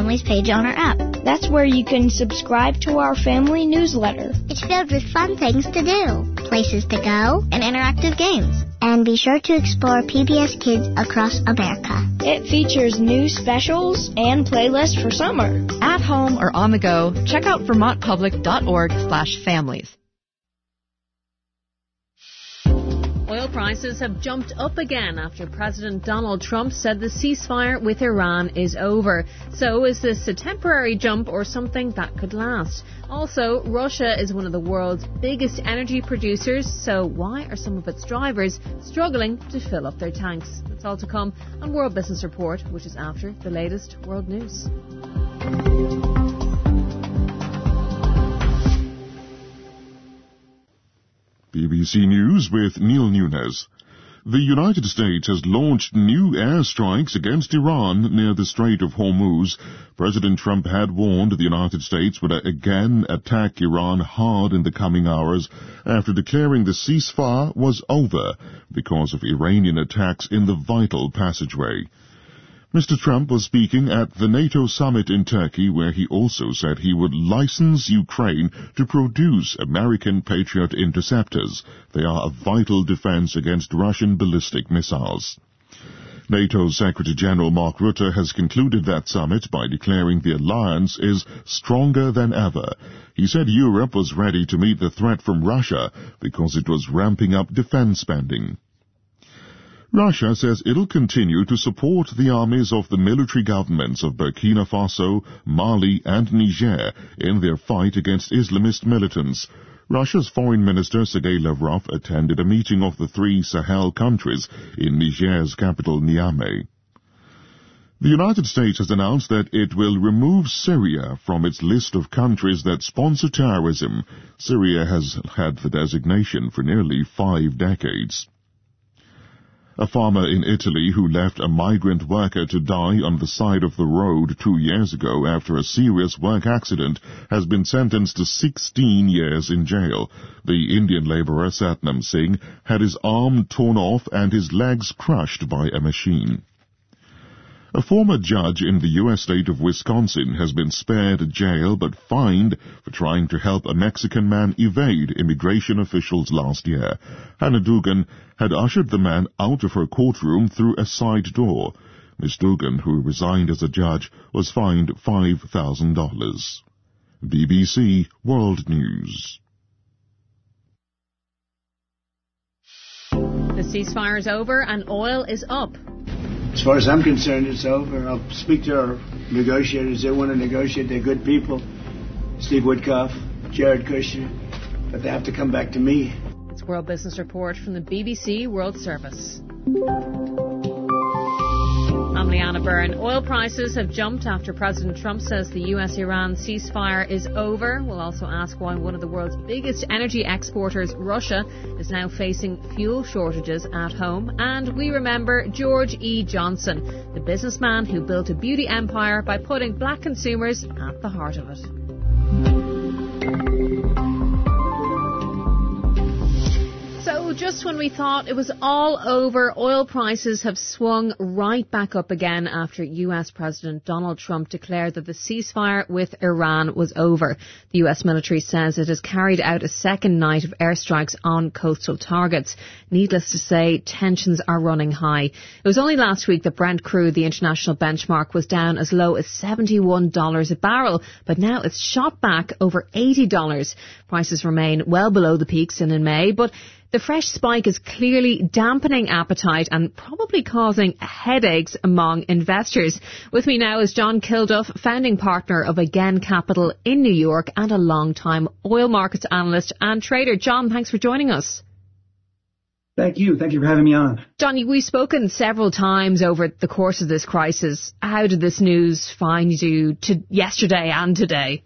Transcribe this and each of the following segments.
Families page on our app. That's where you can subscribe to our family newsletter. It's filled with fun things to do, places to go, and interactive games. And be sure to explore PBS Kids across America. It features new specials and playlists for summer. At home or on the go, check out vermontpublic.org/families. Oil prices have jumped up again after President Donald Trump said the ceasefire with Iran is over. So is this a temporary jump or something that could last? Also, Russia is one of the world's biggest energy producers, so why are some of its drivers struggling to fill up their tanks? That's all to come on World Business Report, which is after the latest world news. BBC News with Neil Nunes. The United States has launched new airstrikes against Iran near the Strait of Hormuz. President Trump had warned the United States would again attack Iran hard in the coming hours after declaring the ceasefire was over because of Iranian attacks in the vital passageway. Mr. Trump was speaking at the NATO summit in Turkey, where he also said he would license Ukraine to produce American Patriot interceptors. They are a vital defense against Russian ballistic missiles. NATO Secretary General Mark Rutte has concluded that summit by declaring the alliance is stronger than ever. He said Europe was ready to meet the threat from Russia because it was ramping up defense spending. Russia says it'll continue to support the armies of the military governments of Burkina Faso, Mali, and Niger in their fight against Islamist militants. Russia's Foreign Minister Sergei Lavrov attended a meeting of the three Sahel countries in Niger's capital Niamey. The United States has announced that it will remove Syria from its list of countries that sponsor terrorism. Syria has had the designation for nearly 5 decades. A farmer in Italy who left a migrant worker to die on the side of the road 2 years ago after a serious work accident has been sentenced to 16 years in jail. The Indian labourer Satnam Singh had his arm torn off and his legs crushed by a machine. A former judge in the U.S. state of Wisconsin has been spared jail but fined for trying to help a Mexican man evade immigration officials last year. Hannah Dugan had ushered the man out of her courtroom through a side door. Ms. Dugan, who resigned as a judge, was fined $5,000. BBC World News. The ceasefire is over and oil is up. As far as I'm concerned, it's over. I'll speak to our negotiators. They want to negotiate. They're good people. Steve Woodcock, Jared Kushner. But they have to come back to me. It's World Business Report from the BBC World Service. I'm Leanna Byrne. Oil prices have jumped after President Trump says the US-Iran ceasefire is over. We'll also ask why one of the world's biggest energy exporters, Russia, is now facing fuel shortages at home. And we remember George E. Johnson, the businessman who built a beauty empire by putting black consumers at the heart of it. So just when we thought it was all over, oil prices have swung right back up again after US President Donald Trump declared that the ceasefire with Iran was over. The US military says it has carried out a second night of airstrikes on coastal targets. Needless to say, tensions are running high. It was only last week that Brent crude, the international benchmark, was down as low as $71 a barrel, but now it's shot back over $80. Prices remain well below the peaks seen in May, but the fresh spike is clearly dampening appetite and probably causing headaches among investors. With me now is John Kilduff, founding partner of Again Capital in New York and a long-time oil markets analyst and trader. John, thanks for joining us. Thank you. Thank you for having me on. John, we've spoken several times over the course of this crisis. How did this news find you yesterday and today?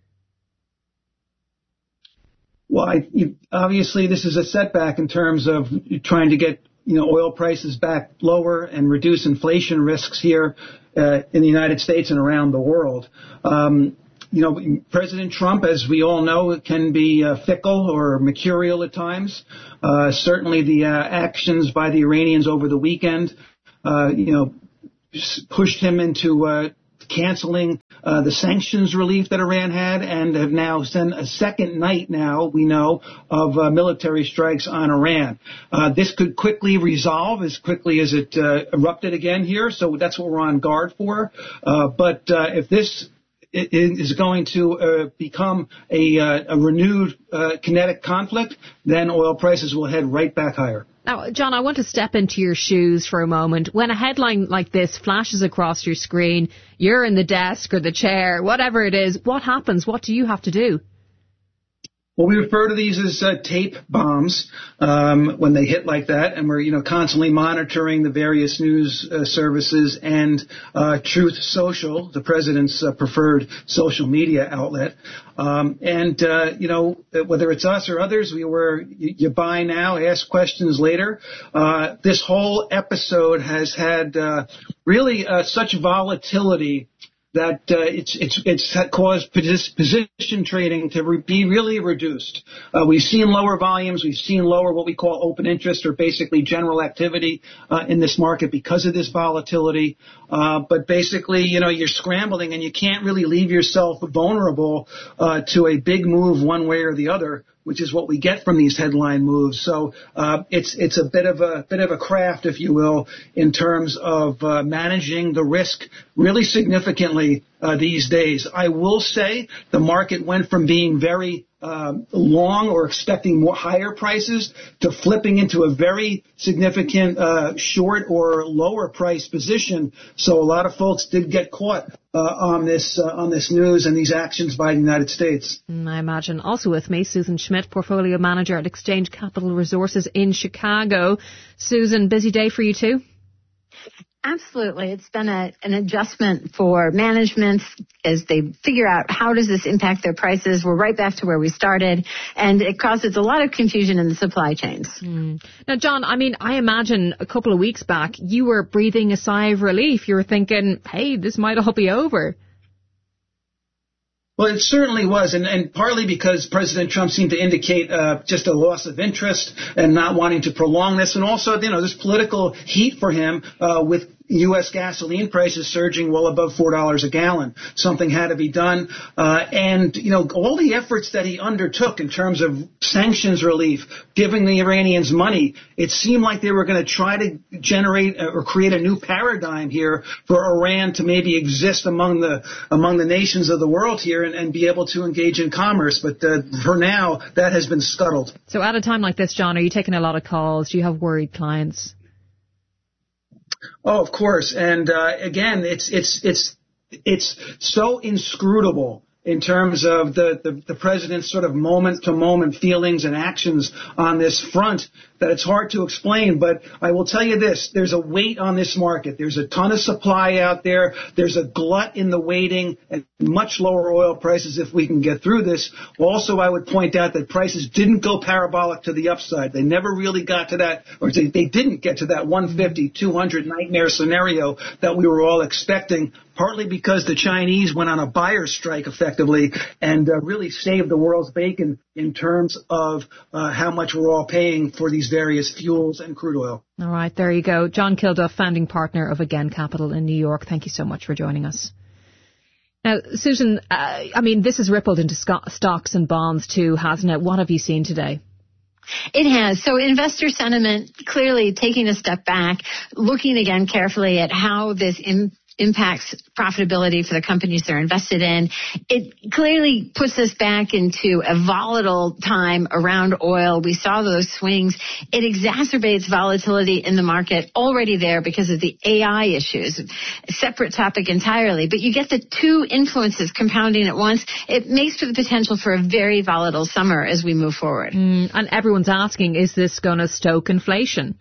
Well, obviously this is a setback in terms of trying to get oil prices back lower and reduce inflation risks here in the United States and around the world. President Trump, as we all know, can be fickle or mercurial at times. Certainly the actions by the Iranians over the weekend, pushed him into canceling the sanctions relief that Iran had, and have now sent a second night now, we know, of military strikes on Iran. This could quickly resolve as quickly as it erupted again here, so that's what we're on guard for. But if this is going to become a renewed kinetic conflict, then oil prices will head right back higher. Now, John, I want to step into your shoes for a moment. When a headline like this flashes across your screen, you're in the desk or the chair, whatever it is, what happens? What do you have to do? Well, we refer to these as tape bombs when they hit like that, and we're constantly monitoring the various news services and Truth Social, the president's preferred social media outlet. Whether it's us or others, you buy now, ask questions later. This whole episode has had really such volatility that it's caused position trading to be really reduced. We've seen lower volumes. We've seen lower what we call open interest, or basically general activity in this market because of this volatility. But basically, you're scrambling and you can't really leave yourself vulnerable to a big move one way or the other, which is what we get from these headline moves. So it's a bit of a craft, if you will, in terms of managing the risk really significantly these days. I will say the market went from being very long or expecting more higher prices to flipping into a very significant short or lower price position. So a lot of folks did get caught on this news and these actions by the United States. I imagine. Also with me, Susan Schmidt, portfolio manager at Exchange Capital Resources in Chicago. Susan, busy day for you too? Absolutely. It's been an adjustment for management as they figure out how does this impact their prices. We're right back to where we started, and it causes a lot of confusion in the supply chains. Now, John, I imagine a couple of weeks back you were breathing a sigh of relief. You were thinking, hey, this might all be over. Well, it certainly was, and partly because President Trump seemed to indicate just a loss of interest and not wanting to prolong this, and also, this political heat for him with U.S. gasoline prices surging well above $4 a gallon. Something had to be done. And all the efforts that he undertook in terms of sanctions relief, giving the Iranians money, it seemed like they were going to try to generate or create a new paradigm here for Iran to maybe exist among the nations of the world here and be able to engage in commerce. But for now, that has been scuttled. So at a time like this, John, are you taking a lot of calls? Do you have worried clients? Oh, of course. And again, it's so inscrutable in terms of the president's sort of moment-to-moment feelings and actions on this front that it's hard to explain. But I will tell you this, there's a weight on this market. There's a ton of supply out there. There's a glut in the waiting and much lower oil prices if we can get through this. Also, I would point out that prices didn't go parabolic to the upside. They never really got to that, or they didn't get to that 150, 200 nightmare scenario that we were all expecting, partly because the Chinese went on a buyer's strike effectively and really saved the world's bacon in terms of how much we're all paying for these various fuels and crude oil. All right, there you go. John Kilduff, founding partner of Again Capital in New York. Thank you so much for joining us. Now, Susan, this has rippled into stocks and bonds too, hasn't it? What have you seen today? It has. So investor sentiment clearly taking a step back, looking again carefully at how this impacts profitability for the companies they're invested in. It clearly puts us back into a volatile time around oil. We saw those swings. It exacerbates volatility in the market already there because of the AI issues. A separate topic entirely. But you get the two influences compounding at once. It makes for the potential for a very volatile summer as we move forward. And everyone's asking, is this going to stoke inflation?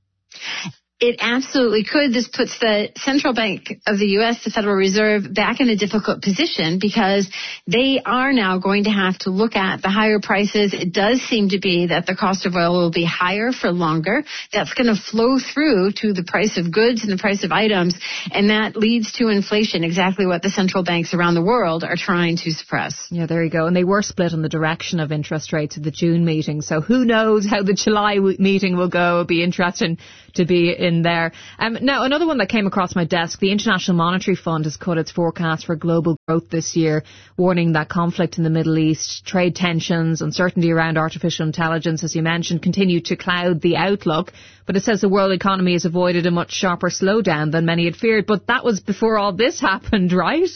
It absolutely could. This puts the Central Bank of the U.S., the Federal Reserve, back in a difficult position because they are now going to have to look at the higher prices. It does seem to be that the cost of oil will be higher for longer. That's going to flow through to the price of goods and the price of items, and that leads to inflation, exactly what the central banks around the world are trying to suppress. Yeah, there you go. And they were split on the direction of interest rates at the June meeting, so who knows how the July meeting will go. It'll be interesting to be in there. Now, another one that came across my desk, the International Monetary Fund has cut its forecast for global growth this year, warning that conflict in the Middle East, trade tensions, uncertainty around artificial intelligence, as you mentioned, continue to cloud the outlook. But it says the world economy has avoided a much sharper slowdown than many had feared. But that was before all this happened, right?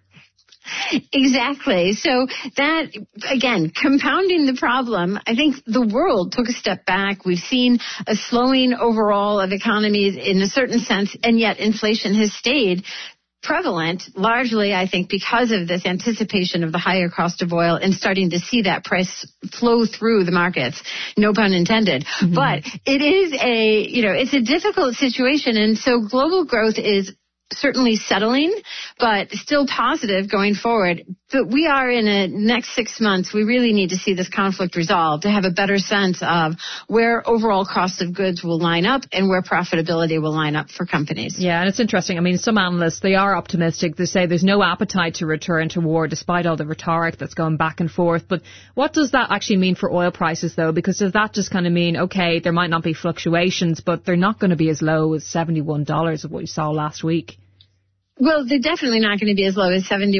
Exactly. So that, again, compounding the problem, I think the world took a step back. We've seen a slowing overall of economies in a certain sense, and yet inflation has stayed prevalent, largely, I think, because of this anticipation of the higher cost of oil and starting to see that price flow through the markets, no pun intended. Mm-hmm. But it is it's a difficult situation. And so global growth is certainly settling, but still positive going forward. But we are in a next 6 months, we really need to see this conflict resolved to have a better sense of where overall cost of goods will line up and where profitability will line up for companies. Yeah, and it's interesting. I mean, some analysts, they are optimistic. They say there's no appetite to return to war despite all the rhetoric that's going back and forth. But what does that actually mean for oil prices, though? Because does that just kind of mean, okay, there might not be fluctuations, but they're not going to be as low as $71 of what you saw last week? Well, they're definitely not going to be as low as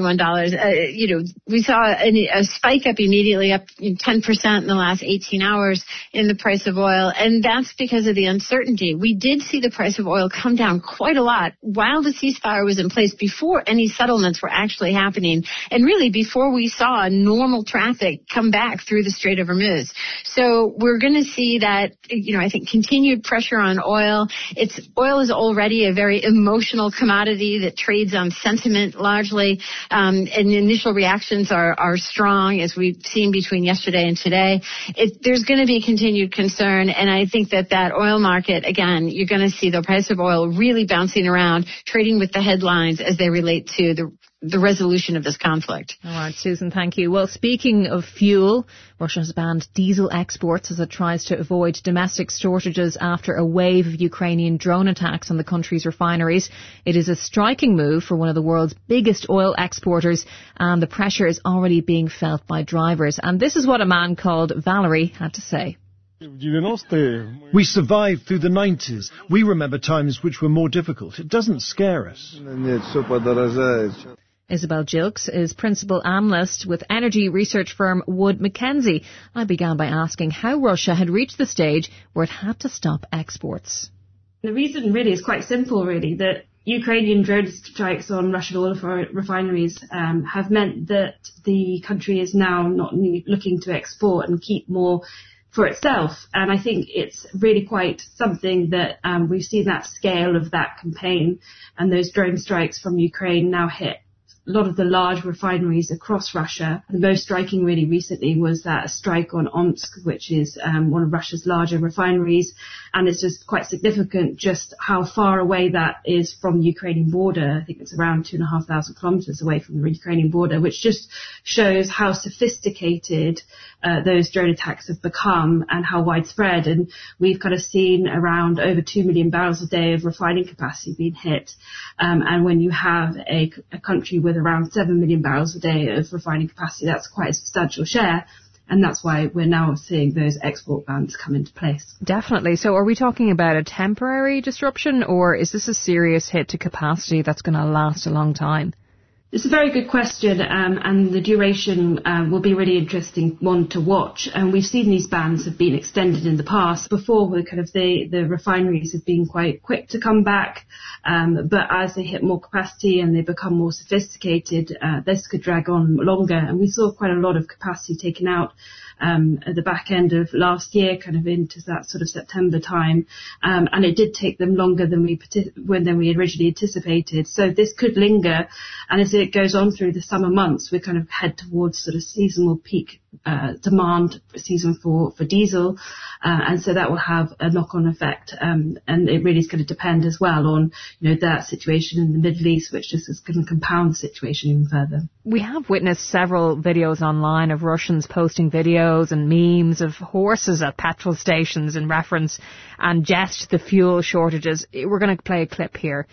$71. We saw a spike up immediately, up 10% in the last 18 hours in the price of oil, and that's because of the uncertainty. We did see the price of oil come down quite a lot while the ceasefire was in place, before any settlements were actually happening, and really before we saw normal traffic come back through the Strait of Hormuz. So we're going to see that, I think continued pressure on oil. Oil is already a very emotional commodity that trades on sentiment largely, and the initial reactions are strong, as we've seen between yesterday and today. There's going to be continued concern, and I think that oil market, again, you're going to see the price of oil really bouncing around, trading with the headlines as they relate to the resolution of this conflict. All right, Susan, thank you. Well, speaking of fuel, Russia has banned diesel exports as it tries to avoid domestic shortages after a wave of Ukrainian drone attacks on the country's refineries. It is a striking move for one of the world's biggest oil exporters, and the pressure is already being felt by drivers. And this is what a man called Valery had to say. We survived through the 90s. We remember times which were more difficult. It doesn't scare us. Isabel Gilks is principal analyst with energy research firm Wood Mackenzie. I began by asking how Russia had reached the stage where it had to stop exports. The reason really is quite simple, really, that Ukrainian drone strikes on Russian oil refineries have meant that the country is now not looking to export and keep more for itself. And I think it's really quite something that we've seen that scale of that campaign, and those drone strikes from Ukraine now hit a lot of the large refineries across Russia. The most striking really recently was that strike on Omsk, which is one of Russia's larger refineries. And it's just quite significant just how far away that is from the Ukrainian border. I think it's around 2,500 kilometers away from the Ukrainian border, which just shows how sophisticated those drone attacks have become and how widespread. And we've kind of seen around over 2 million barrels a day of refining capacity being hit. And when you have a country with around 7 million barrels a day of refining capacity, that's quite a substantial share. And that's why we're now seeing those export bans come into place. Definitely. So are we talking about a temporary disruption, or is this a serious hit to capacity that's going to last a long time? It's a very good question, and the duration will be a really interesting one to watch. And we've seen these bans have been extended in the past. Before, the refineries have been quite quick to come back, but as they hit more capacity and they become more sophisticated, this could drag on longer. And we saw quite a lot of capacity taken out at the back end of last year, kind of into that sort of September time, and it did take them longer than we originally anticipated. So this could linger, and as it goes on through the summer months, we kind of head towards sort of seasonal peak demand season for diesel, and so that will have a knock-on effect, and it really is going to depend as well on that situation in the Middle East, which just is going to compound the situation even further. We have witnessed several videos online of Russians posting videos and memes of horses at petrol stations in reference and jest the fuel shortages. We're going to play a clip here.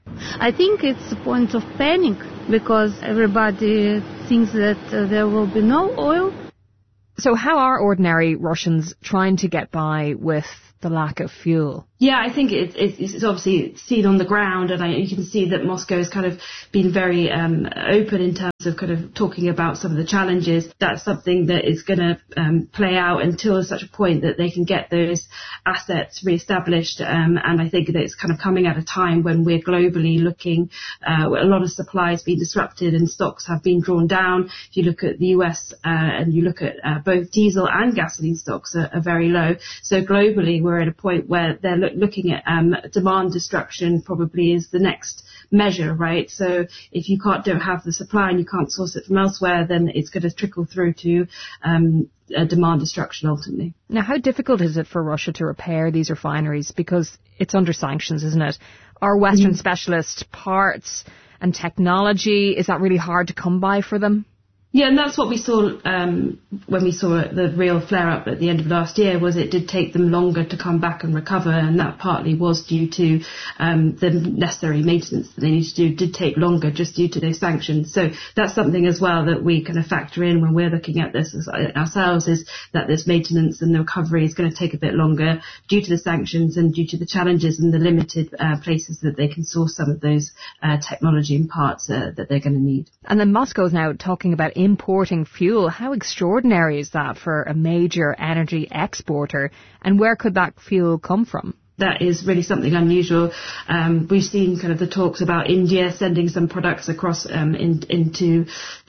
I think it's a point of panic because everybody thinks that there will be no oil. So how are ordinary Russians trying to get by with the lack of fuel? Yeah, I think it's obviously seen on the ground, and you can see that Moscow's kind of been very open in terms of kind of talking about some of the challenges. That's something that is going to play out until such a point that they can get those assets reestablished. And I think that it's kind of coming at a time when we're globally looking, a lot of supply has been disrupted and stocks have been drawn down. If you look at the US and you look at both diesel and gasoline stocks are very low. So globally, we're at a point where they're looking at demand destruction probably is the next measure, right? So if you don't have the supply and you can't source it from elsewhere, then it's going to trickle through to demand destruction ultimately. Now, how difficult is it for Russia to repair these refineries? Because it's under sanctions, isn't it? Are Western specialist parts and technology, is that really hard to come by for them? Yeah, and that's what we saw when we saw the real flare-up at the end of last year, was it did take them longer to come back and recover, and that partly was due to the necessary maintenance that they need to do did take longer just due to those sanctions. So that's something as well that we kind of factor in when we're looking at this ourselves, is that this maintenance and the recovery is going to take a bit longer due to the sanctions and due to the challenges and the limited places that they can source some of those technology and parts that they're going to need. And then Moscow is now talking about importing fuel. How extraordinary is that for a major energy exporter? And where could that fuel come from? That is really something unusual. We've seen kind of the talks about India sending some products across into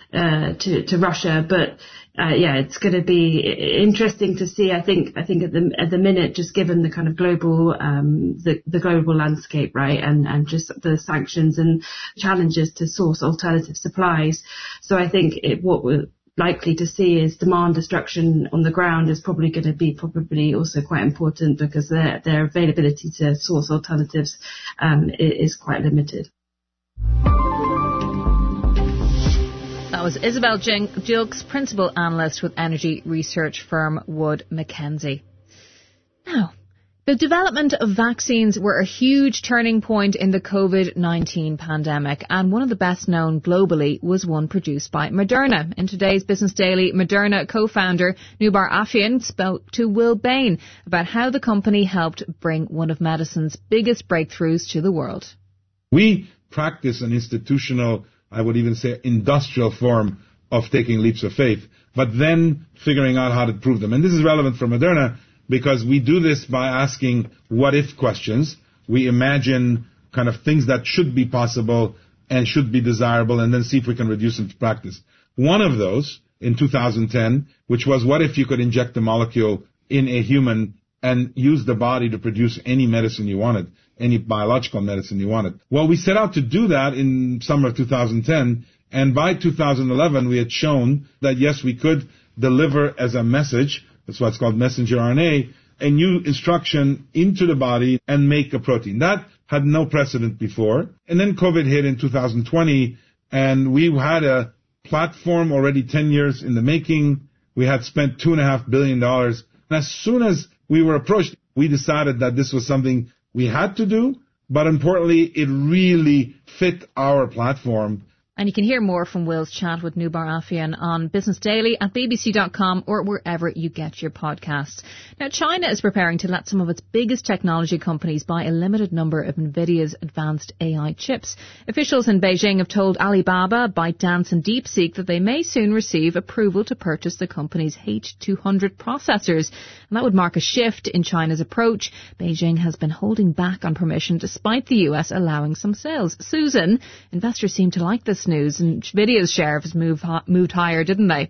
Russia, but it's going to be interesting to see. I think at the minute, just given the kind of global the global landscape, right, and just the sanctions and challenges to source alternative supplies. So I think what we're likely to see is demand destruction on the ground is probably going to be also quite important, because their availability to source alternatives is quite limited. That was Isabel Gilkes, Principal Analyst with energy research firm Wood Mackenzie. Now, the development of vaccines were a huge turning point in the COVID-19 pandemic, and one of the best known globally was one produced by Moderna. In today's Business Daily, Moderna co-founder Noubar Afeyan spoke to Will Bain about how the company helped bring one of medicine's biggest breakthroughs to the world. We practice an institutional, I would even say industrial form of taking leaps of faith, but then figuring out how to prove them. And this is relevant for Moderna because we do this by asking what-if questions. We imagine kind of things that should be possible and should be desirable, and then see if we can reduce them to practice. One of those in 2010, which was, what if you could inject a molecule in a human and use the body to produce any medicine you wanted, any biological medicine you wanted. Well, we set out to do that in summer of 2010, and by 2011 we had shown that yes, we could deliver as a message, that's why it's called messenger RNA, a new instruction into the body and make a protein. That had no precedent before. And then COVID hit in 2020, and we had a platform already 10 years in the making. We had spent $2.5 billion. And as soon as we were approached, we decided that this was something we had to do, but importantly, it really fit our platform. And you can hear more from Will's chat with Noubar Afeyan on Business Daily at bbc.com or wherever you get your podcasts. Now, China is preparing to let some of its biggest technology companies buy a limited number of NVIDIA's advanced AI chips. Officials in Beijing have told Alibaba, ByteDance and DeepSeek that they may soon receive approval to purchase the company's H200 processors. And that would mark a shift in China's approach. Beijing has been holding back on permission despite the US allowing some sales. Susan, investors seem to like this news, and NVIDIA's share has moved higher, didn't they?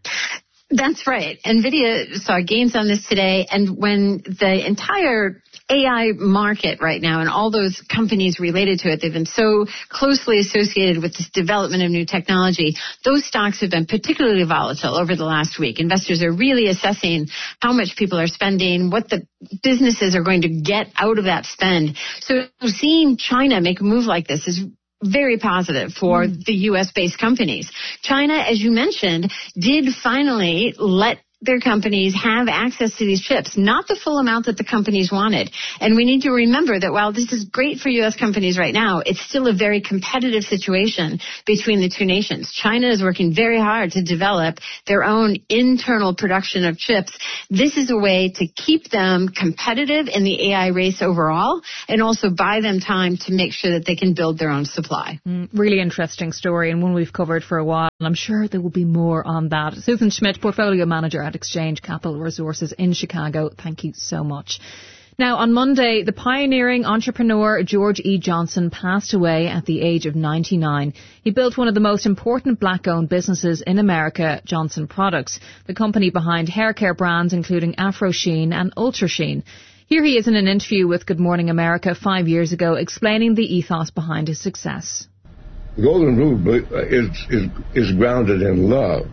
That's right. NVIDIA saw gains on this today, and when the entire AI market right now and all those companies related to it, they've been so closely associated with this development of new technology, those stocks have been particularly volatile over the last week. Investors are really assessing how much people are spending, what the businesses are going to get out of that spend. So seeing China make a move like this is very positive for the U.S.-based companies. China, as you mentioned, did finally let their companies have access to these chips, not the full amount that the companies wanted. And we need to remember that while this is great for U.S. companies right now, it's still a very competitive situation between the two nations. China is working very hard to develop their own internal production of chips. This is a way to keep them competitive in the AI race overall and also buy them time to make sure that they can build their own supply. Really interesting story and one we've covered for a while. And I'm sure there will be more on that. Susan Schmidt, Portfolio Manager at Exchange Capital Resources in Chicago. Thank you so much. Now, on Monday, the pioneering entrepreneur George E. Johnson passed away at the age of 99. He built one of the most important black-owned businesses in America, Johnson Products, the company behind hair care brands including Afro Sheen and Ultra Sheen. Here he is in an interview with Good Morning America 5 years ago, explaining the ethos behind his success. The golden rule is grounded in love.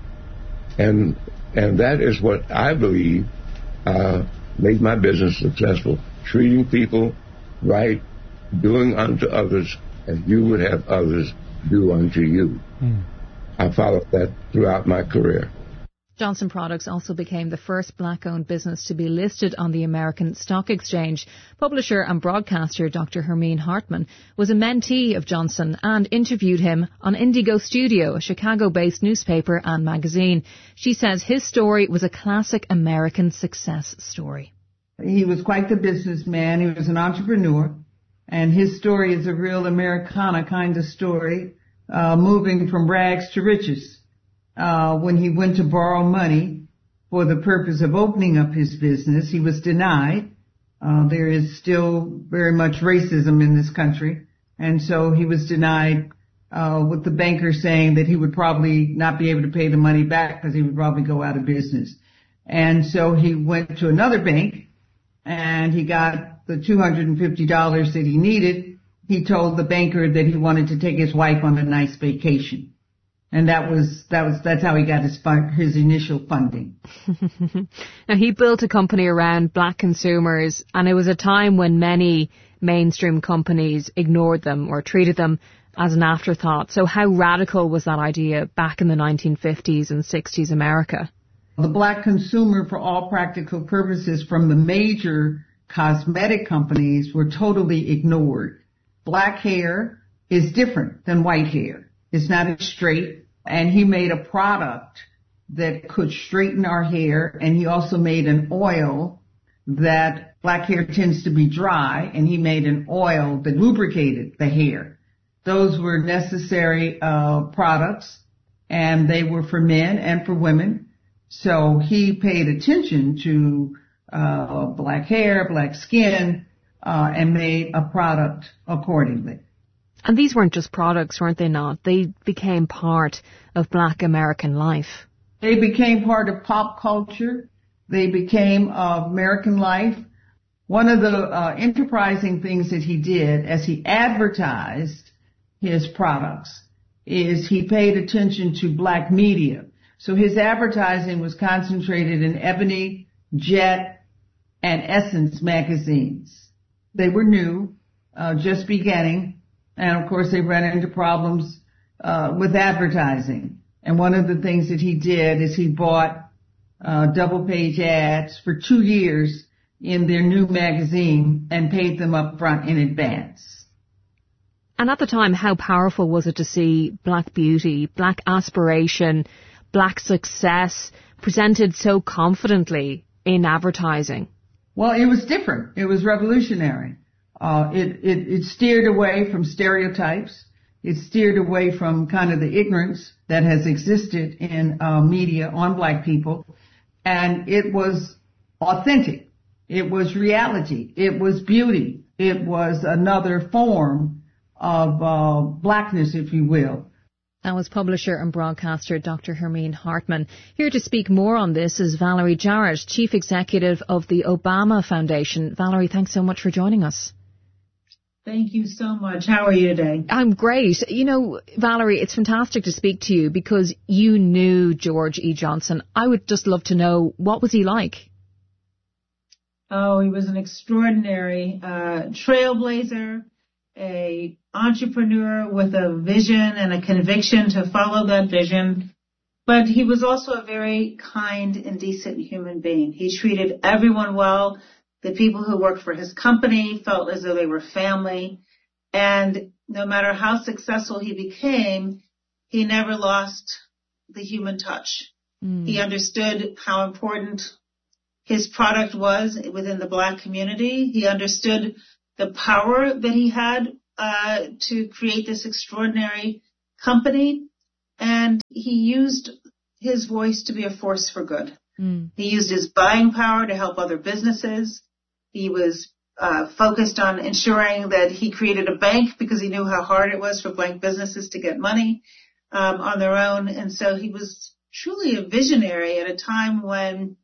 And that is what I believe made my business successful. Treating people right, doing unto others as you would have others do unto you. I followed that throughout my career. Johnson Products also became the first black-owned business to be listed on the American Stock Exchange. Publisher and broadcaster Dr. Hermine Hartman was a mentee of Johnson and interviewed him on Indigo Studio, a Chicago-based newspaper and magazine. She says his story was a classic American success story. He was quite the businessman. He was an entrepreneur, and his story is a real Americana kind of story, moving from rags to riches. When he went to borrow money for the purpose of opening up his business, he was denied. There is still very much racism in this country. And so he was denied, with the banker saying that he would probably not be able to pay the money back because he would probably go out of business. And so he went to another bank and he got the $250 that he needed. He told the banker that he wanted to take his wife on a nice vacation. And that's how he got his initial funding. Now, he built a company around black consumers, and it was a time when many mainstream companies ignored them or treated them as an afterthought. So how radical was that idea back in the 1950s and 60s America? The black consumer, for all practical purposes, from the major cosmetic companies, were totally ignored. Black hair is different than white hair. It's not as straight. And he made a product that could straighten our hair. And he also made an oil that black hair tends to be dry. And he made an oil that lubricated the hair. Those were necessary products. And they were for men and for women. So he paid attention to black hair, black skin, and made a product accordingly. And these weren't just products, weren't they not? They became part of black American life. They became part of pop culture. They became American life. One of the enterprising things that he did as he advertised his products is he paid attention to black media. So his advertising was concentrated in Ebony, Jet, and Essence magazines. They were new, just beginning. And of course they ran into problems with advertising. And one of the things that he did is he bought double page ads for 2 years in their new magazine and paid them up front in advance. And at the time, how powerful was it to see black beauty, black aspiration, black success presented so confidently in advertising? Well, it was different. It was revolutionary. It steered away from stereotypes. It steered away from kind of the ignorance that has existed in media on black people. And it was authentic. It was reality. It was beauty. It was another form of blackness, if you will. That was publisher and broadcaster Dr. Hermine Hartman. Here to speak more on this is Valerie Jarrett, Chief Executive of the Obama Foundation. Valerie, thanks so much for joining us. Thank you so much. How are you today? I'm great. You know, Valerie, it's fantastic to speak to you because you knew George E. Johnson. I would just love to know, what was he like? Oh, he was an extraordinary trailblazer, a entrepreneur with a vision and a conviction to follow that vision. But he was also a very kind and decent human being. He treated everyone well. The people who worked for his company felt as though they were family. And no matter how successful he became, he never lost the human touch. He understood how important his product was within the Black community. He understood the power that he had to create this extraordinary company. And he used his voice to be a force for good. He used his buying power to help other businesses. He was focused on ensuring that he created a bank because he knew how hard it was for blank businesses to get money on their own. And so he was truly a visionary at a time when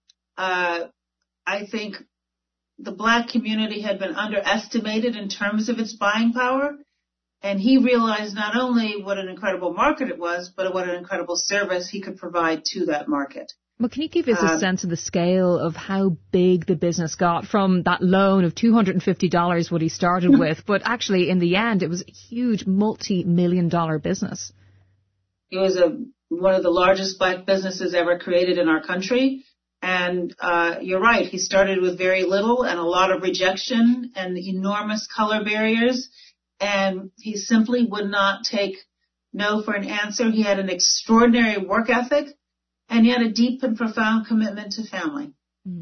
I think the Black community had been underestimated in terms of its buying power. And he realized not only what an incredible market it was, but what an incredible service he could provide to that market. Well, can you give us a sense of the scale of how big the business got from that loan of $250, what he started with, but actually in the end it was a huge multi-million-dollar business? It was one of the largest Black businesses ever created in our country. And you're right, he started with very little and a lot of rejection and enormous color barriers. And he simply would not take no for an answer. He had an extraordinary work ethic, and he had a deep and profound commitment to family.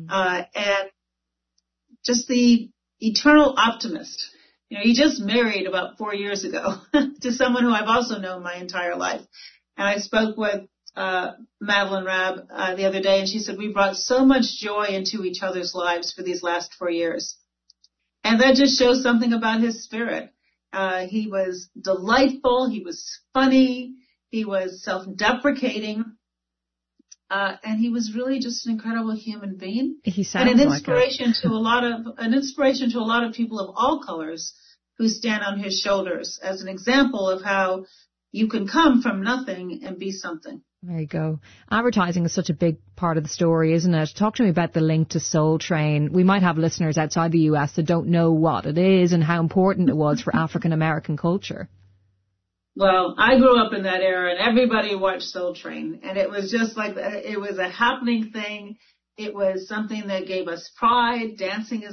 And just the eternal optimist. You know, he just married about 4 years ago to someone who I've also known my entire life. And I spoke with Madeline Rabb the other day, and she said, we brought so much joy into each other's lives for these last 4 years. And that just shows something about his spirit. He was delightful. He was funny. He was self-deprecating. And he was really just an incredible human being. He sounds and an inspiration to a lot of people of all colors who stand on his shoulders as an example of how you can come from nothing and be something. There you go. Advertising is such a big part of the story, isn't it? Talk to me about the link to Soul Train. We might have listeners outside the US that don't know what it is and how important it was for African American culture. Well, I grew up in that era and everybody watched Soul Train, and it was just like, it was a happening thing. It was something that gave us pride. Dancing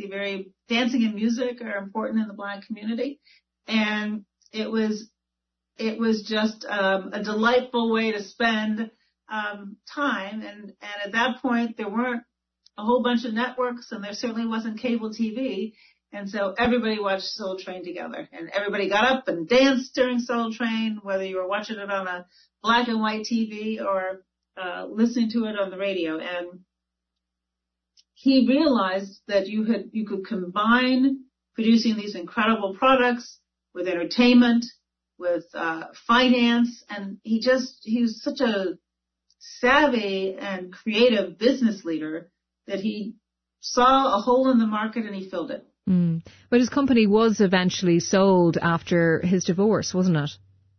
and music are important in the Black community. And it was just a delightful way to spend time. And at that point, there weren't a whole bunch of networks, and there certainly wasn't cable TV. And so everybody watched Soul Train together. And everybody got up and danced during Soul Train, whether you were watching it on a black and white TV or listening to it on the radio. And he realized that you could combine producing these incredible products with entertainment, with finance, and he was such a savvy and creative business leader that he saw a hole in the market and he filled it. But his company was eventually sold after his divorce, wasn't it?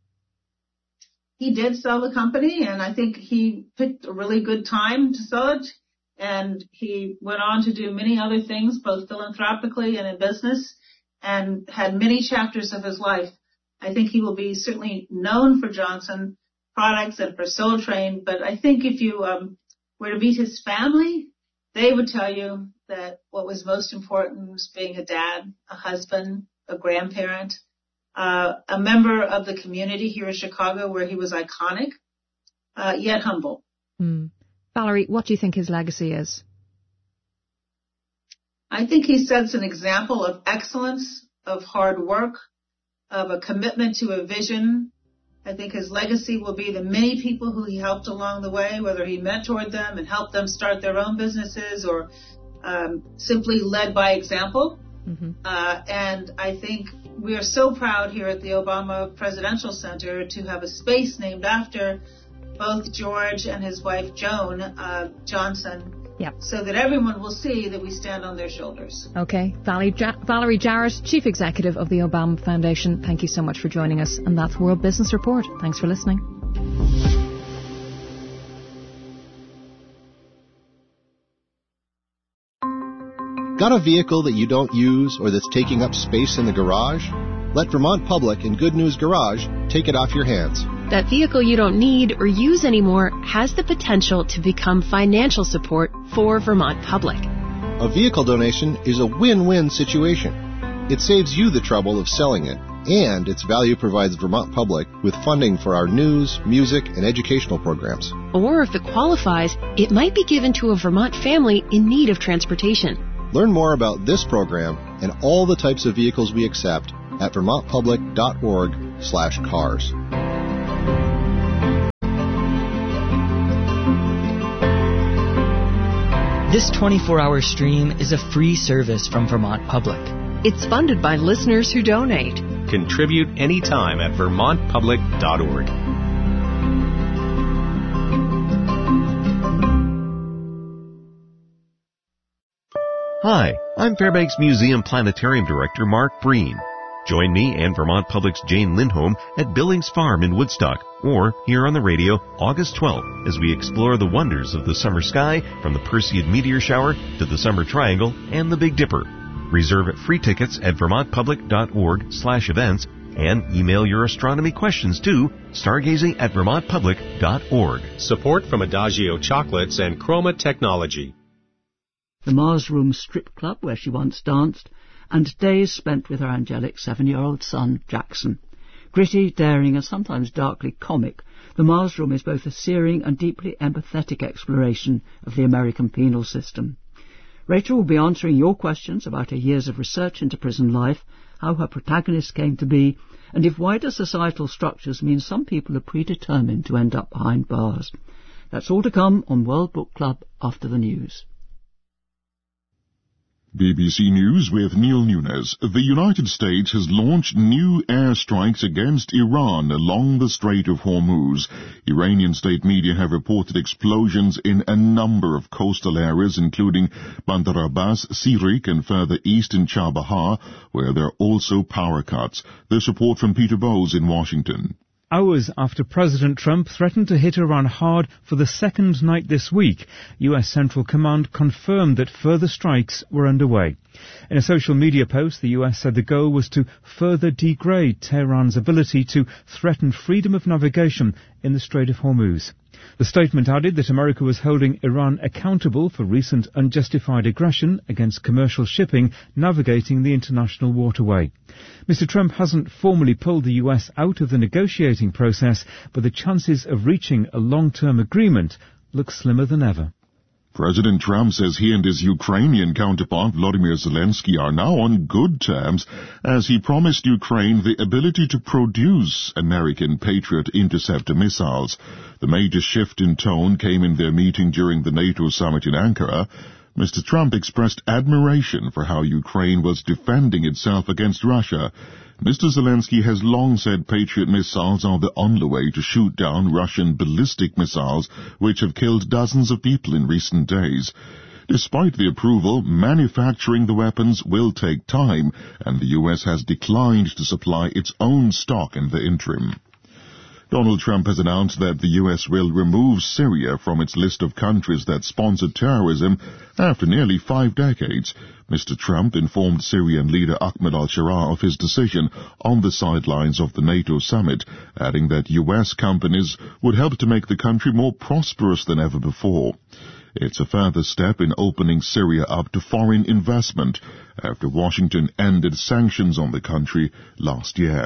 He did sell the company, and I think he picked a really good time to sell it. And he went on to do many other things, both philanthropically and in business, and had many chapters of his life. I think he will be certainly known for Johnson products and for Soul Train, but I think if you were to meet his family, they would tell you that what was most important was being a dad, a husband, a grandparent, a member of the community here in Chicago where he was iconic, yet humble. Valerie, what do you think his legacy is? I think he sets an example of excellence, of hard work, of a commitment to a vision. I think his legacy will be the many people who he helped along the way, whether he mentored them and helped them start their own businesses or simply led by example. And I think we are so proud here at the Obama Presidential Center to have a space named after both George and his wife Joan Johnson, so that everyone will see that we stand on their shoulders. Okay. Valerie Jarrett, Chief Executive of the Obama Foundation, thank you so much for joining us. And that's World Business Report. Thanks for listening. Got a vehicle that you don't use or that's taking up space in the garage? Let Vermont Public and Good News Garage take it off your hands. That vehicle you don't need or use anymore has the potential to become financial support for Vermont Public. A vehicle donation is a win-win situation. It saves you the trouble of selling it, and its value provides Vermont Public with funding for our news, music, and educational programs. Or if it qualifies, it might be given to a Vermont family in need of transportation. Learn more about this program and all the types of vehicles we accept at vermontpublic.org/cars. This 24-hour stream is a free service from Vermont Public. It's funded by listeners who donate. Contribute anytime at vermontpublic.org. Hi, I'm Fairbanks Museum Planetarium Director Mark Breen. Join me and Vermont Public's Jane Lindholm at Billings Farm in Woodstock, or here on the radio August 12th as we explore the wonders of the summer sky from the Perseid meteor shower to the Summer Triangle and the Big Dipper. Reserve free tickets at vermontpublic.org/events and email your astronomy questions to stargazing@vermontpublic.org. Support from Adagio Chocolates and Chroma Technology. The Mars Room Strip Club, where she once danced, and days spent with her angelic 7-year-old son, Jackson. Gritty, daring, and sometimes darkly comic, The Mars Room is both a searing and deeply empathetic exploration of the American penal system. Rachel will be answering your questions about her years of research into prison life, how her protagonist came to be, and if wider societal structures mean some people are predetermined to end up behind bars. That's all to come on World Book Club after the news. BBC News with Neil Nunes. The United States has launched new airstrikes against Iran along the Strait of Hormuz. Iranian state media have reported explosions in a number of coastal areas, including Bandar Abbas, Sirik, and further east in Chabahar, where there are also power cuts. This report from Peter Bowes in Washington. Hours after President Trump threatened to hit Iran hard for the second night this week, U.S. Central Command confirmed that further strikes were underway. In a social media post, the U.S. said the goal was to further degrade Tehran's ability to threaten freedom of navigation in the Strait of Hormuz. The statement added that America was holding Iran accountable for recent unjustified aggression against commercial shipping navigating the international waterway. Mr. Trump hasn't formally pulled the U.S. out of the negotiating process, but the chances of reaching a long-term agreement look slimmer than ever. President Trump says he and his Ukrainian counterpart Volodymyr Zelensky are now on good terms as he promised Ukraine the ability to produce American Patriot interceptor missiles. The major shift in tone came in their meeting during the NATO summit in Ankara. Mr. Trump expressed admiration for how Ukraine was defending itself against Russia. Mr. Zelensky has long said Patriot missiles are the only way to shoot down Russian ballistic missiles, which have killed dozens of people in recent days. Despite the approval, manufacturing the weapons will take time, and the U.S. has declined to supply its own stock in the interim. Donald Trump has announced that the U.S. will remove Syria from its list of countries that sponsor terrorism after nearly 5 decades. Mr. Trump informed Syrian leader Ahmed al-Sharaa of his decision on the sidelines of the NATO summit, adding that U.S. companies would help to make the country more prosperous than ever before. It's a further step in opening Syria up to foreign investment after Washington ended sanctions on the country last year.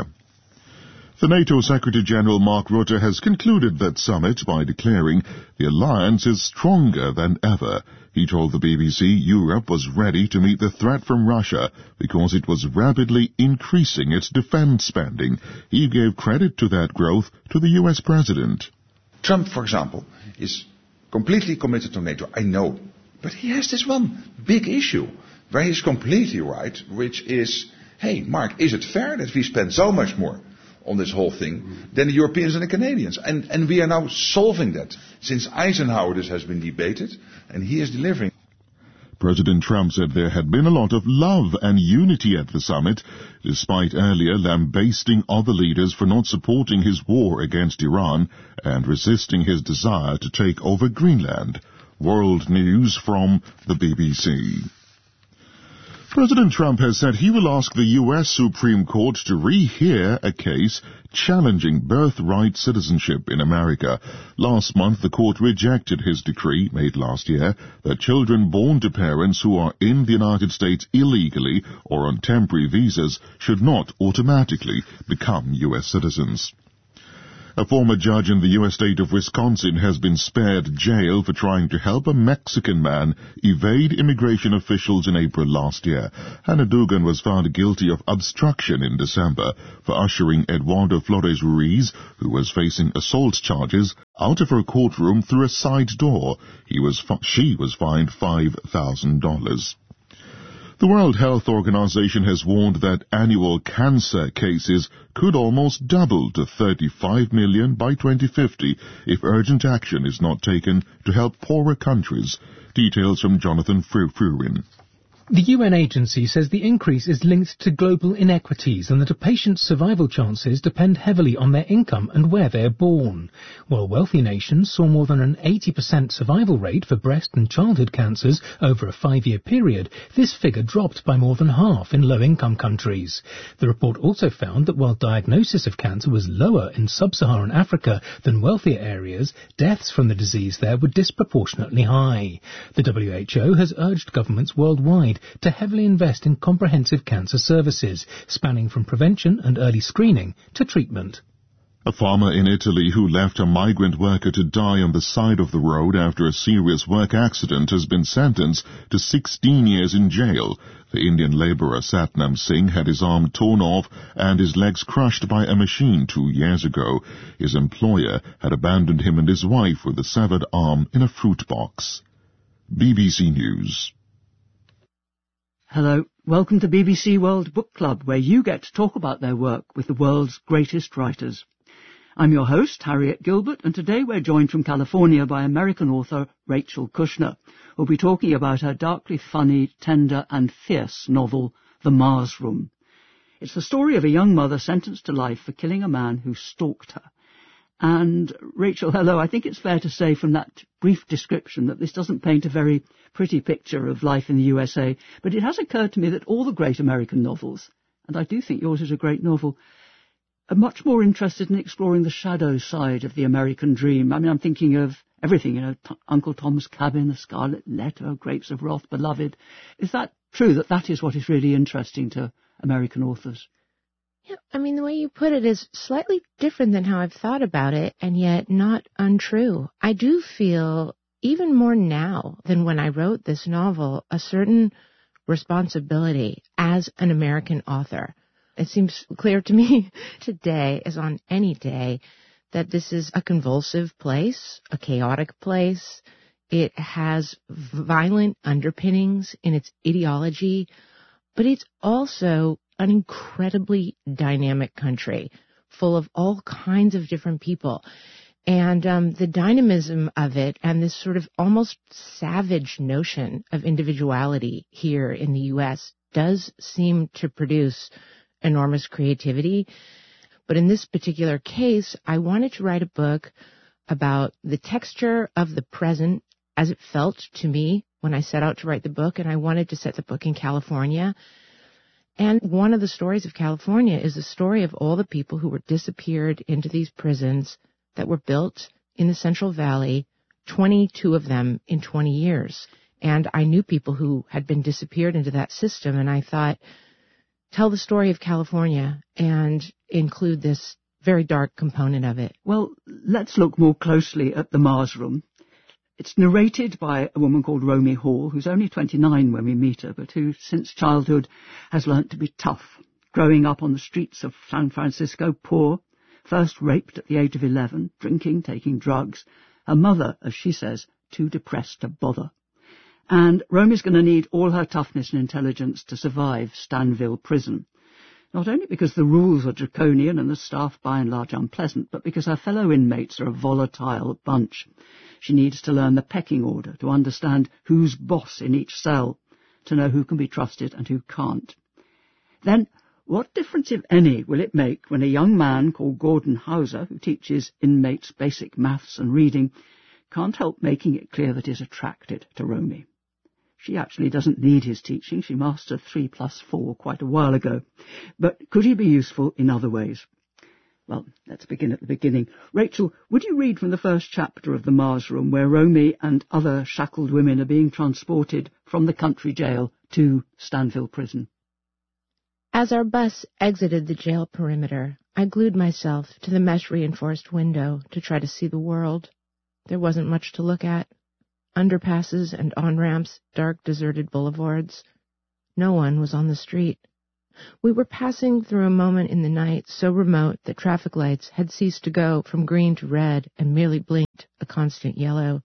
The NATO Secretary-General Mark Rutte has concluded that summit by declaring the alliance is stronger than ever. He told the BBC Europe was ready to meet the threat from Russia because it was rapidly increasing its defense spending. He gave credit to that growth to the U.S. president. Trump, for example, is completely committed to NATO, I know. But he has this one big issue where he's completely right, which is, hey, Mark, is it fair that we spend so much more on this whole thing than the Europeans and the Canadians? And we are now solving that. Since Eisenhower this has been debated, and he is delivering. President Trump said there had been a lot of love and unity at the summit, despite earlier lambasting other leaders for not supporting his war against Iran and resisting his desire to take over Greenland. World News from the BBC. President Trump has said he will ask the U.S. Supreme Court to rehear a case challenging birthright citizenship in America. Last month, the court rejected his decree, made last year, that children born to parents who are in the United States illegally or on temporary visas should not automatically become U.S. citizens. A former judge in the U.S. state of Wisconsin has been spared jail for trying to help a Mexican man evade immigration officials in April last year. Hannah Dugan was found guilty of obstruction in December for ushering Eduardo Flores Ruiz, who was facing assault charges, out of her courtroom through a side door. She was fined $5,000. The World Health Organization has warned that annual cancer cases could almost double to 35 million by 2050 if urgent action is not taken to help poorer countries. Details from Jonathan Fruin. The UN agency says the increase is linked to global inequities and that a patient's survival chances depend heavily on their income and where they are born. While wealthy nations saw more than an 80% survival rate for breast and childhood cancers over a 5-year period, this figure dropped by more than half in low-income countries. The report also found that while diagnosis of cancer was lower in sub-Saharan Africa than wealthier areas, deaths from the disease there were disproportionately high. The WHO has urged governments worldwide to heavily invest in comprehensive cancer services, spanning from prevention and early screening to treatment. A farmer in Italy who left a migrant worker to die on the side of the road after a serious work accident has been sentenced to 16 years in jail. The Indian labourer Satnam Singh had his arm torn off and his legs crushed by a machine 2 years ago. His employer had abandoned him and his wife with a severed arm in a fruit box. BBC News. Hello, welcome to BBC World Book Club, where you get to talk about their work with the world's greatest writers. I'm your host, Harriet Gilbert, and today we're joined from California by American author Rachel Kushner, who'll be talking about her darkly funny, tender and fierce novel, The Mars Room. It's the story of a young mother sentenced to life for killing a man who stalked her. And, Rachel, hello, I think it's fair to say from that brief description that this doesn't paint a very pretty picture of life in the USA, but it has occurred to me that all the great American novels, and I do think yours is a great novel, are much more interested in exploring the shadow side of the American dream. I mean, I'm thinking of everything, Uncle Tom's Cabin, The Scarlet Letter, Grapes of Wrath, Beloved. Is that true, that is what is really interesting to American authors? Yeah, I mean, the way you put it is slightly different than how I've thought about it, and yet not untrue. I do feel, even more now than when I wrote this novel, a certain responsibility as an American author. It seems clear to me today, as on any day, that this is a convulsive place, a chaotic place. It has violent underpinnings in its ideology, but it's also an incredibly dynamic country full of all kinds of different people. And the dynamism of it and this sort of almost savage notion of individuality here in the U.S. does seem to produce enormous creativity. But in this particular case, I wanted to write a book about the texture of the present as it felt to me when I set out to write the book, and I wanted to set the book in California. And one of the stories of California is the story of all the people who were disappeared into these prisons that were built in the Central Valley, 22 of them in 20 years. And I knew people who had been disappeared into that system, and I thought, tell the story of California and include this very dark component of it. Well, let's look more closely at The Mars Room. It's narrated by a woman called Romy Hall, who's only 29 when we meet her, but who, since childhood, has learnt to be tough, growing up on the streets of San Francisco, poor, first raped at the age of 11, drinking, taking drugs, her mother, as she says, too depressed to bother. And Romy's going to need all her toughness and intelligence to survive Stanville Prison. Not only because the rules are draconian and the staff by and large unpleasant, but because her fellow inmates are a volatile bunch. She needs to learn the pecking order, to understand who's boss in each cell, to know who can be trusted and who can't. Then, what difference, if any, will it make when a young man called Gordon Hauser, who teaches inmates basic maths and reading, can't help making it clear that he's attracted to Romy? She actually doesn't need his teaching. She mastered 3+4 quite a while ago. But could he be useful in other ways? Well, let's begin at the beginning. Rachel, would you read from the first chapter of The Mars Room, where Romy and other shackled women are being transported from the country jail to Stanville Prison? As our bus exited the jail perimeter, I glued myself to the mesh-reinforced window to try to see the world. There wasn't much to look at. Underpasses and on-ramps, dark, deserted boulevards. No one was on the street. We were passing through a moment in the night so remote that traffic lights had ceased to go from green to red and merely blinked a constant yellow.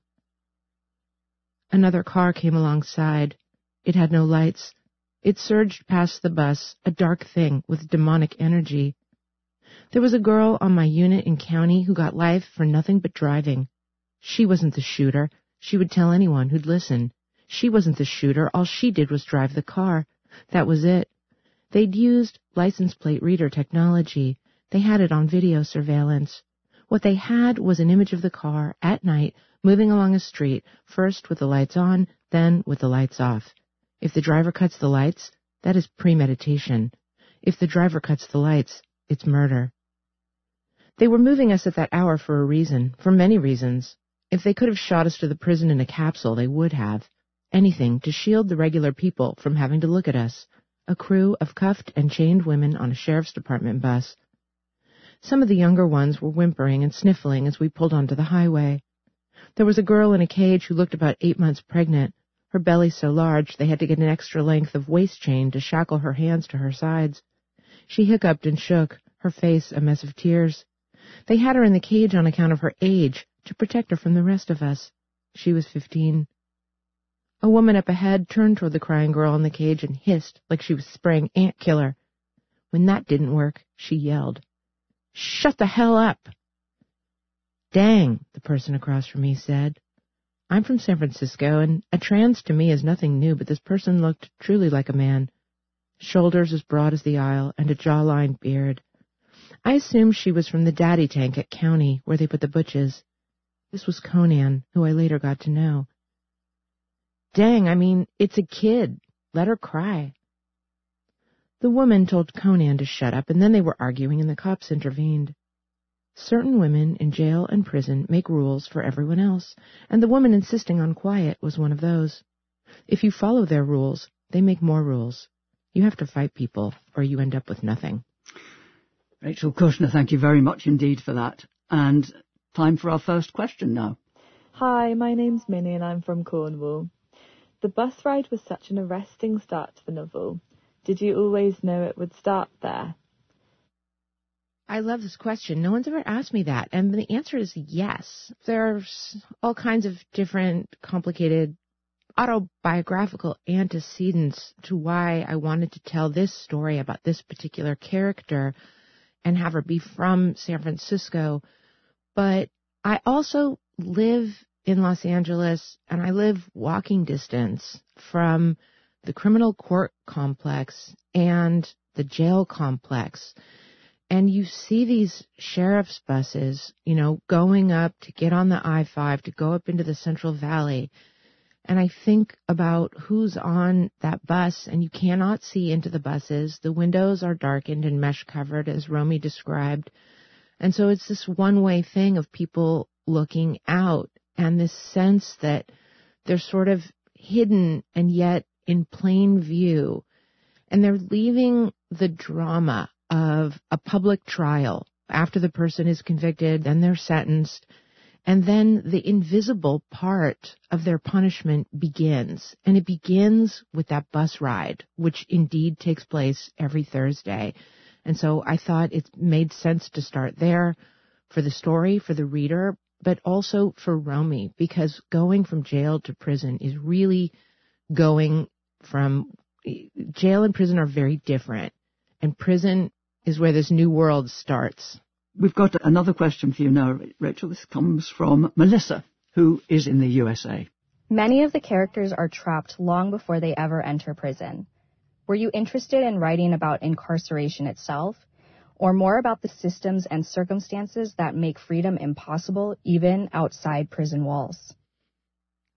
Another car came alongside. It had no lights. It surged past the bus, a dark thing with demonic energy. There was a girl on my unit in county who got life for nothing but driving. She wasn't the shooter. She would tell anyone who'd listen. She wasn't the shooter. All she did was drive the car. That was it. They'd used license plate reader technology. They had it on video surveillance. What they had was an image of the car at night moving along a street, first with the lights on, then with the lights off. If the driver cuts the lights, that is premeditation. If the driver cuts the lights, it's murder. They were moving us at that hour for a reason, for many reasons. If they could have shot us to the prison in a capsule, they would have. Anything to shield the regular people from having to look at us. A crew of cuffed and chained women on a sheriff's department bus. Some of the younger ones were whimpering and sniffling as we pulled onto the highway. There was a girl in a cage who looked about 8 months pregnant. Her belly so large they had to get an extra length of waist chain to shackle her hands to her sides. She hiccuped and shook, her face a mess of tears. They had her in the cage on account of her age, to protect her from the rest of us. She was 15. A woman up ahead turned toward the crying girl in the cage and hissed like she was spraying ant killer. When that didn't work, she yelled, "Shut the hell up!" "Dang," the person across from me said. I'm from San Francisco, and a trans to me is nothing new, but this person looked truly like a man. Shoulders as broad as the aisle, and a jawline beard. I assumed she was from the daddy tank at County, where they put the butches. This was Conan, who I later got to know. "Dang, I mean, it's a kid. Let her cry." The woman told Conan to shut up, and then they were arguing, and the cops intervened. Certain women in jail and prison make rules for everyone else, and the woman insisting on quiet was one of those. If you follow their rules, they make more rules. You have to fight people, or you end up with nothing. Rachel Kushner, thank you very much indeed for that. And time for our first question now. Hi, my name's Minnie and I'm from Cornwall. The bus ride was such an arresting start to the novel. Did you always know it would start there? I love this question. No one's ever asked me that. And the answer is yes. There's all kinds of different complicated autobiographical antecedents to why I wanted to tell this story about this particular character and have her be from San Francisco. But I also live in Los Angeles, and I live walking distance from the criminal court complex and the jail complex. And you see these sheriff's buses, going up to get on the I-5, to go up into the Central Valley. And I think about who's on that bus, and you cannot see into the buses. The windows are darkened and mesh covered, as Romy described. And so it's this one-way thing of people looking out, and this sense that they're sort of hidden and yet in plain view. And they're leaving the drama of a public trial after the person is convicted, then they're sentenced, and then the invisible part of their punishment begins. And it begins with that bus ride, which indeed takes place every Thursday. And so I thought it made sense to start there for the story, for the reader, but also for Romy, because going from jail to prison is really going from jail and prison are very different. And prison is where this new world starts. We've got another question for you now, Rachel. This comes from Melissa, who is in the USA. Many of the characters are trapped long before they ever enter prison. Were you interested in writing about incarceration itself, or more about the systems and circumstances that make freedom impossible even outside prison walls?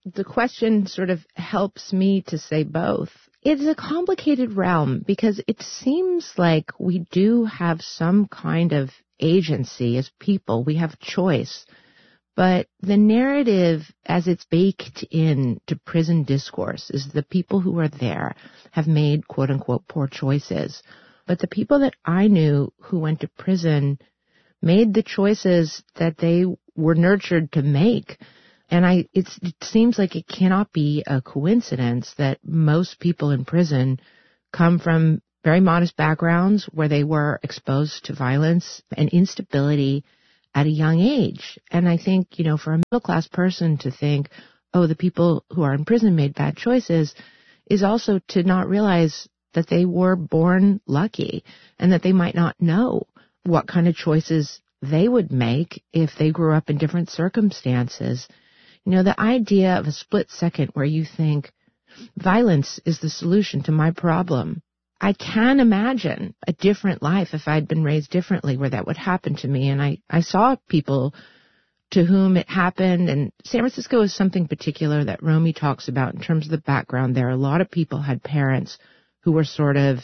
the question sort of helps me to say both. It's a complicated realm because it seems like we do have some kind of agency as people. We have choice. But the narrative as it's baked into prison discourse is the people who are there have made quote unquote poor choices. But the people that I knew who went to prison made the choices that they were nurtured to make. And it seems like it cannot be a coincidence that most people in prison come from very modest backgrounds where they were exposed to violence and instability at a young age. And I think, for a middle-class person to think, oh, the people who are in prison made bad choices is also to not realize that they were born lucky and that they might not know what kind of choices they would make if they grew up in different circumstances. The idea of a split second where you think violence is the solution to my problem. I can imagine a different life if I'd been raised differently where that would happen to me. And I saw people to whom it happened. And San Francisco is something particular that Romy talks about in terms of the background there. A lot of people had parents who were sort of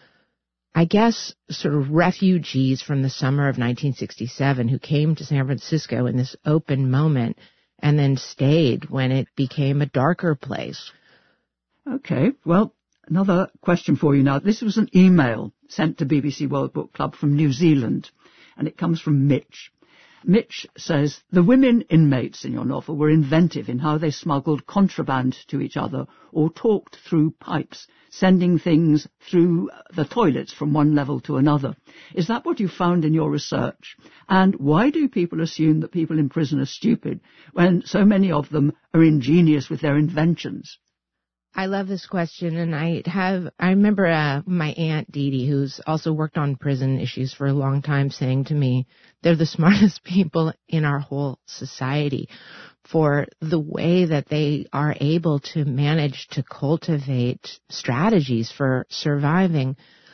refugees from the summer of 1967 who came to San Francisco in this open moment and then stayed when it became a darker place. Okay, well, another question for you now. This was an email sent to BBC World Book Club from New Zealand, and it comes from Mitch. Mitch says, the women inmates in your novel were inventive in how they smuggled contraband to each other or talked through pipes, sending things through the toilets from one level to another. Is that what you found in your research? And why do people assume that people in prison are stupid when so many of them are ingenious with their inventions? I love this question, and I remember my aunt Dee Dee, who's also worked on prison issues for a long time, saying to me, they're the smartest people in our whole society for the way that they are able to manage to cultivate strategies for surviving.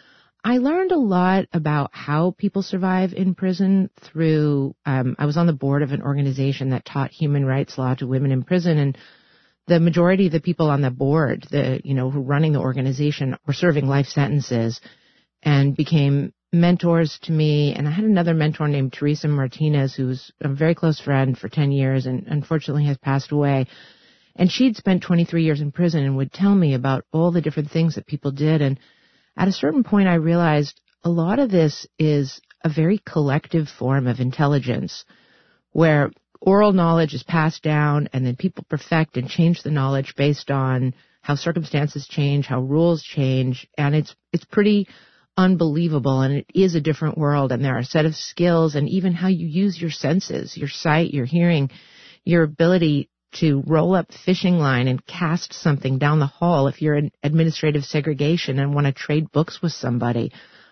I learned a lot about how people survive in prison through, I was on the board of an organization that taught human rights law to women in prison, and the majority of the people on the board, who running the organization, were serving life sentences and became mentors to me. And I had another mentor named Teresa Martinez, who's a very close friend for 10 years and unfortunately has passed away. And she'd spent 23 years in prison and would tell me about all the different things that people did. And at a certain point, I realized a lot of this is a very collective form of intelligence where oral knowledge is passed down and then people perfect and change the knowledge based on how circumstances change, how rules change, and it's pretty unbelievable, and it is a different world, and there are a set of skills, and even how you use your senses, your sight, your hearing, your ability to roll up fishing line and cast something down the hall if you're in administrative segregation and want to trade books with somebody.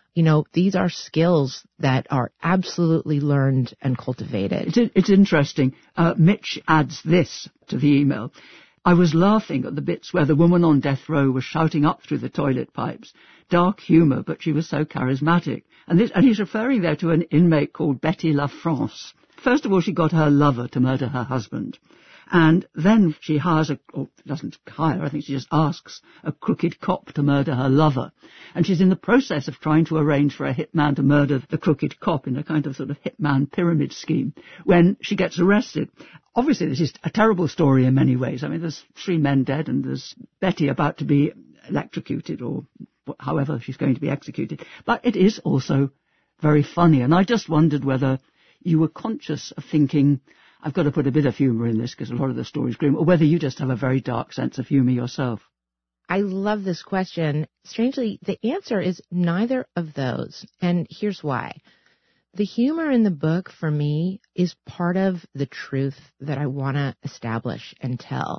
These are skills that are absolutely learned and cultivated. It's interesting. Mitch adds this to the email. I was laughing at the bits where the woman on death row was shouting up through the toilet pipes. Dark humour, but she was so charismatic. And he's referring there to an inmate called Betty La France. First of all, she got her lover to murder her husband. And then she doesn't hire, I think she just asks a crooked cop to murder her lover. And she's in the process of trying to arrange for a hitman to murder the crooked cop in a kind of sort of hitman pyramid scheme when she gets arrested. Obviously, this is a terrible story in many ways. I mean, there's 3 men dead and there's Betty about to be electrocuted or however she's going to be executed. But it is also very funny. And I just wondered whether you were conscious of thinking, I've got to put a bit of humour in this because a lot of the story's grim, or whether you just have a very dark sense of humour yourself. I love this question. Strangely, the answer is neither of those, and here's why. The humor in the book, for me, is part of the truth that I want to establish and tell.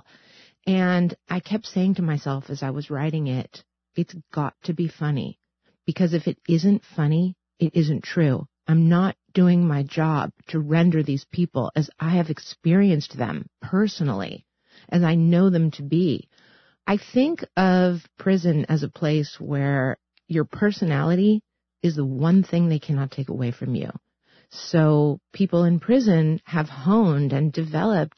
And I kept saying to myself as I was writing it, it's got to be funny, because if it isn't funny, it isn't true. I'm not doing my job to render these people as I have experienced them personally, as I know them to be. I think of prison as a place where your personality is the one thing they cannot take away from you. So people in prison have honed and developed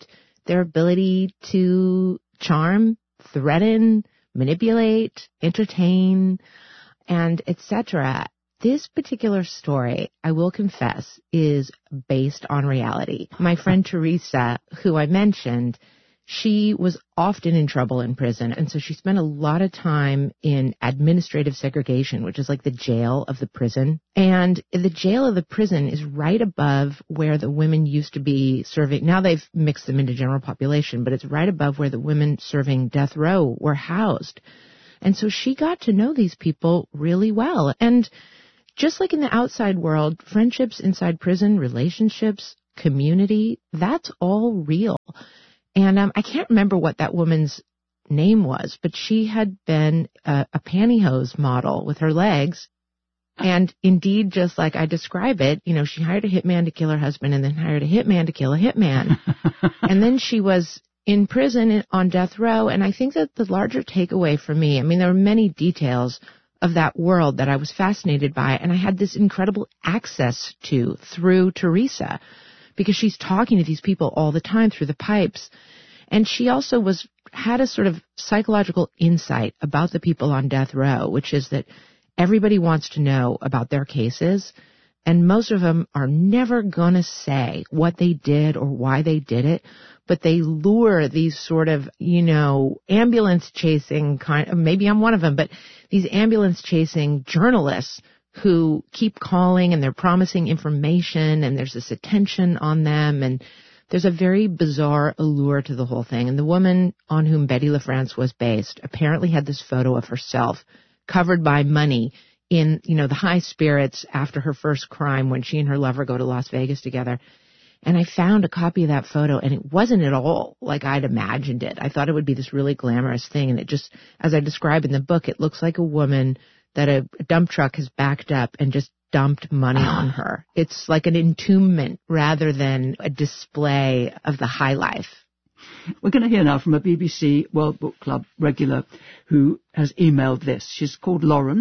their ability to charm, threaten, manipulate, entertain, and etc. This particular story, I will confess, is based on reality. My friend Teresa, who I mentioned, she was often in trouble in prison, and so she spent a lot of time in administrative segregation, which is like the jail of the prison. And the jail of the prison is right above where the women used to be serving. Now they've mixed them into general population, but it's right above where the women serving death row were housed. And so she got to know these people really well. And just like in the outside world, friendships inside prison, relationships, community, that's all real. And I can't remember what that woman's name was, but she had been a pantyhose model with her legs. And indeed, just like I describe it, you know, she hired a hitman to kill her husband and then hired a hitman to kill a hitman. And then she was in prison on death row. And I think that the larger takeaway for me, I mean, there were many details of that world that I was fascinated by. And I had this incredible access to through Teresa, because she's talking to these people all the time through the pipes. And she also had a sort of psychological insight about the people on death row, which is that everybody wants to know about their cases, and most of them are never going to say what they did or why they did it, but they lure these sort of, you know, ambulance chasing maybe I'm one of them, but these ambulance chasing journalists who keep calling and they're promising information and there's this attention on them, and there's a very bizarre allure to the whole thing. And the woman on whom Betty LaFrance was based apparently had this photo of herself covered by money in, you know, the high spirits after her first crime when she and her lover go to Las Vegas together. And I found a copy of that photo, and it wasn't at all like I'd imagined it. I thought it would be this really glamorous thing, and it just, as I describe in the book, it looks like a woman that a dump truck has backed up and just dumped money on her. It's like an entombment rather than a display of the high life. We're going to hear now from a BBC World Book Club regular who has emailed this. She's called Lauren.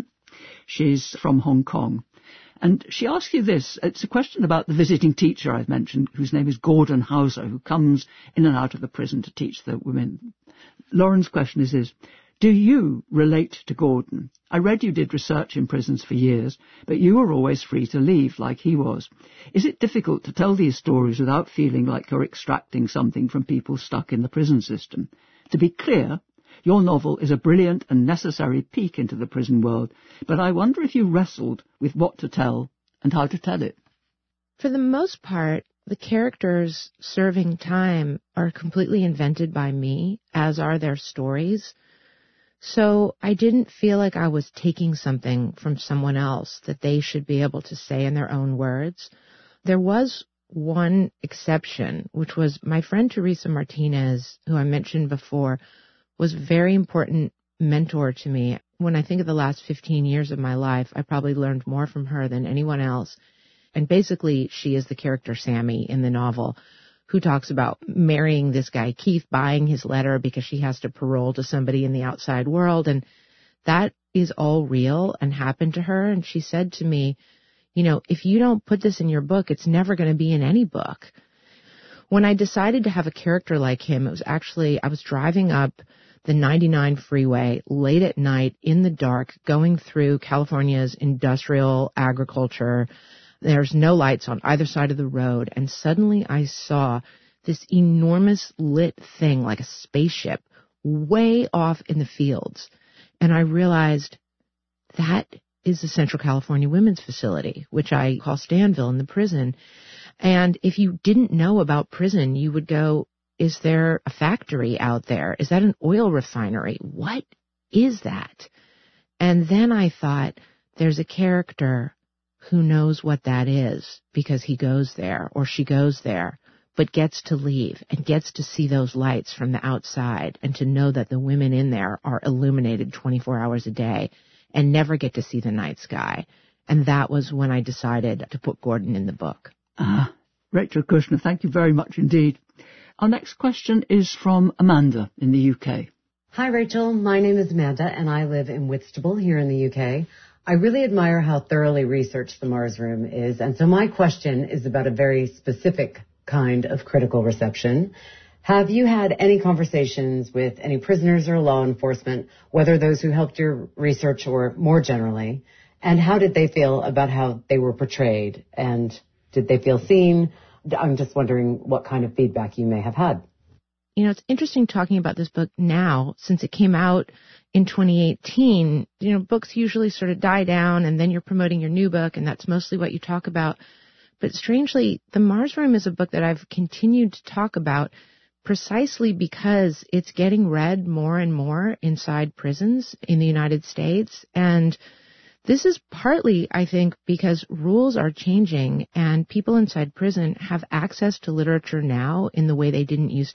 She's from Hong Kong. And she asks you this. It's a question about the visiting teacher I've mentioned, whose name is Gordon Hauser, who comes in and out of the prison to teach the women. Lauren's question is this. Do you relate to Gordon? I read you did research in prisons for years, but you were always free to leave like he was. Is it difficult to tell these stories without feeling like you're extracting something from people stuck in the prison system? To be clear, your novel is a brilliant and necessary peek into the prison world, but I wonder if you wrestled with what to tell and how to tell it. For the most part, the characters serving time are completely invented by me, as are their stories. So I didn't feel like I was taking something from someone else that they should be able to say in their own words. There was one exception, which was my friend Teresa Martinez, who I mentioned before, was a very important mentor to me. When I think of the last 15 years of my life, I probably learned more from her than anyone else. And basically, she is the character Sammy in the novel, who talks about marrying this guy, Keith, buying his letter because she has to parole to somebody in the outside world. And that is all real and happened to her. And she said to me, you know, if you don't put this in your book, it's never going to be in any book. When I decided to have a character like him, it was actually, I was driving up the 99 freeway late at night in the dark, going through California's industrial agriculture. There's no lights on either side of the road. And suddenly I saw this enormous lit thing like a spaceship way off in the fields. And I realized that is the Central California Women's Facility, which I call Stanville in the prison. And if you didn't know about prison, you would go, is there a factory out there? Is that an oil refinery? What is that? And then I thought, there's a character who knows what that is because he goes there or she goes there, but gets to leave and gets to see those lights from the outside and to know that the women in there are illuminated 24 hours a day and never get to see the night sky. And that was when I decided to put Gordon in the book. Rachel Kushner, thank you very much indeed. Our next question is from Amanda in the UK. Hi, Rachel. My name is Amanda, and I live in Whitstable here in the UK. I really admire how thoroughly researched the Mars Room is, and so my question is about a very specific kind of critical reception. Have you had any conversations with any prisoners or law enforcement, whether those who helped your research or more generally? And how did they feel about how they were portrayed? And did they feel seen? I'm just wondering what kind of feedback you may have had. You know, it's interesting talking about this book now, since it came out in 2018. You know, books usually sort of die down and then you're promoting your new book, and that's mostly what you talk about. But strangely, The Mars Room is a book that I've continued to talk about precisely because it's getting read more and more inside prisons in the United States. And this is partly, I think, because rules are changing and people inside prison have access to literature now in the way they didn't used